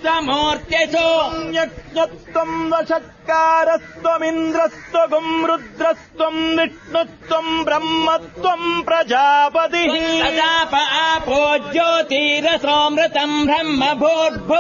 సమూర్త్యసు యజ్ఞత్వం వషట్కారస్త్వమింద్రస్త్వం రుద్రస్త్వం విష్ణుత్వం బ్రహ్మత్వం ప్రజాపతి తదాప ఆపో జ్యోతిరసోమృతం బ్రహ్మ భూర్భు